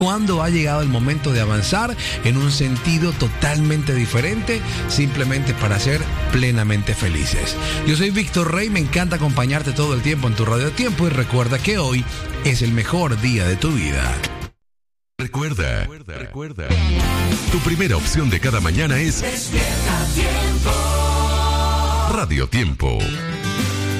¿Cuándo ha llegado el momento de avanzar en un sentido totalmente diferente, simplemente para ser plenamente felices? Yo soy Víctor Rey, me encanta acompañarte todo el tiempo en tu Radio Tiempo y recuerda que hoy es el mejor día de tu vida. Recuerda. Tu primera opción de cada mañana es Despierta Tiempo. Radio Tiempo.